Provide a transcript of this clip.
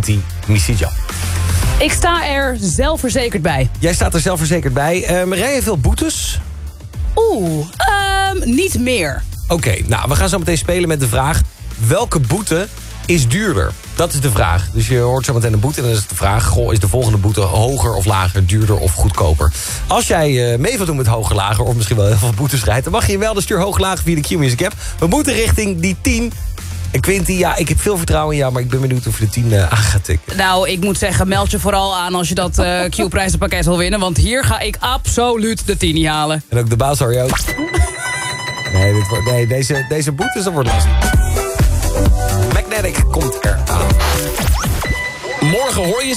Quinty Misijan. Ik sta er zelfverzekerd bij. Jij staat er zelfverzekerd bij. Rij je veel boetes? Niet meer. Oké, nou, we gaan zo meteen spelen met de vraag... welke boete is duurder? Dat is de vraag. Dus je hoort zo meteen een boete en dan is het de vraag... goh, is de volgende boete hoger of lager, duurder of goedkoper? Als jij mee wilt doen met hoger, lager... of misschien wel heel veel boetes rijdt... dan mag je wel, dus stuur hoger, lager via de Q-Music app. We moeten richting die 10... En Quinty, ja, ik heb veel vertrouwen in jou... maar ik ben benieuwd of je de 10 aan gaat tikken. Nou, ik moet zeggen, meld je vooral aan als je dat Q-prijzenpakket wil winnen... want hier ga ik absoluut de 10 niet halen. En ook de baas hoor je ook. Nee, deze boetes, dat wordt lastig. Magnetic komt er aan. Morgen hoor je